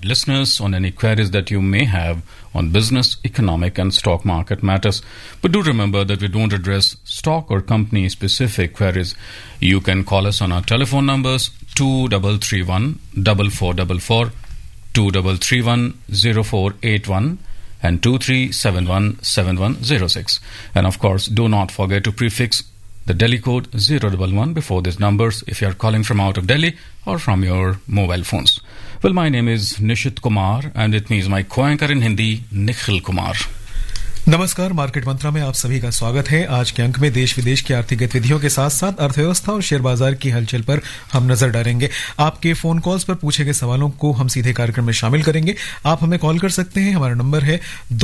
listeners on any queries that you may have on business, economic and stock market matters. But do remember that we don't address stock or company specific queries. You can call us on our telephone numbers 2331 4444, 2331 0481 and 2371 7106. And of course, do not forget to prefix the Delhi code 011 before these numbers if you are calling from out of Delhi or from your mobile phones. Well, my name is Nishit Kumar and with me is my co-anchor in Hindi, Nikhil Kumar. नमस्कार, market मंत्रा में आप सभी का स्वागत है। आज के अंक में देश विदेश की आर्थिक गतिविधियों के साथ साथ अर्थव्यवस्था और शेयर बाजार की हलचल पर हम नजर डालेंगे। आपके फोन कॉल्स पर पूछे गए सवालों को हम सीधे कार्यक्रम में शामिल करेंगे। आप हमें कॉल कर सकते हैं। हमारा नंबर है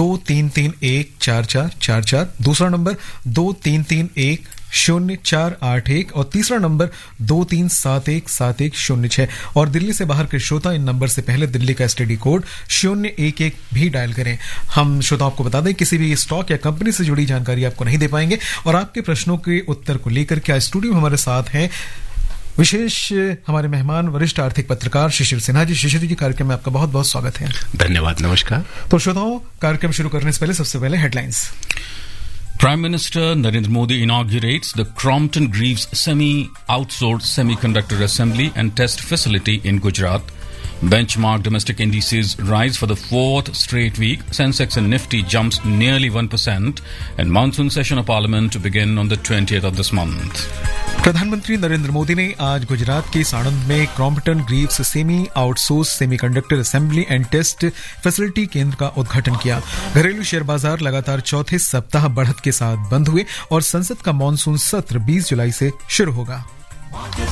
23314444, दूसरा नंबर 23310481 और तीसरा नंबर 23717106। और दिल्ली से बाहर के श्रोता इन नंबर से पहले दिल्ली का एसटीडी कोड 011 भी डायल करें। हम श्रोताओं को बता दें, किसी भी स्टॉक या कंपनी से जुड़ी जानकारी आपको नहीं दे पाएंगे। और आपके प्रश्नों के उत्तर को लेकर के स्टूडियो में हमारे साथ हैं विशेष हमारे मेहमान वरिष्ठ आर्थिक पत्रकार शिशिर सिन्हा जी। शिशिर जी, कार्यक्रम में आपका बहुत बहुत स्वागत है। धन्यवाद, नमस्कार। तो श्रोताओं, कार्यक्रम शुरू करने से पहले सबसे पहले headlines. Prime Minister Narendra Modi inaugurates the Crompton Greaves Semi-Outsourced Semiconductor Assembly and Test Facility in Gujarat. Benchmark domestic indices rise for the fourth straight week. Sensex and Nifty jumps nearly 1%. And monsoon session of Parliament to begin on the 20th of this month. प्रधानमंत्री नरेंद्र मोदी ने आज गुजरात के साणंद में Crompton Greaves semi outsource semiconductor assembly and test facility केंद्र का उद्घाटन किया। घरेलू शेयर बाजार लगातार चौथे सप्ताह बढ़त के साथ बंद हुए और संसद का मॉनसून सत्र 20 जुलाई से शुरू होगा।